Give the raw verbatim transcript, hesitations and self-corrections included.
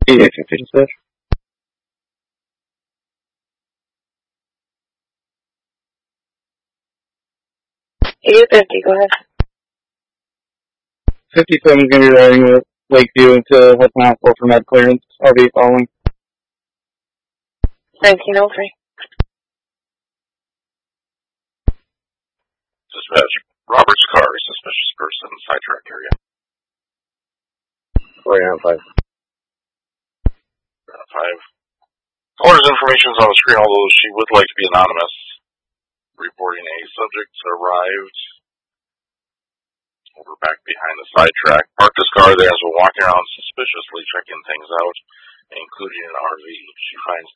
eight fifty dispatch. eight fifty, go ahead. fifty-seven is going to be riding with Lakeview to Hudson Hospital for med clearance. I'll be following. nineteen oh three. Dispatch, Robert's car, suspicious person, sidetrack area. four nine five. five. Caller's information is on the screen, although she would like to be anonymous. Reporting a subject arrived over back behind the sidetrack. Parked his car there as we're walking around suspiciously checking things out, including an R V. She finds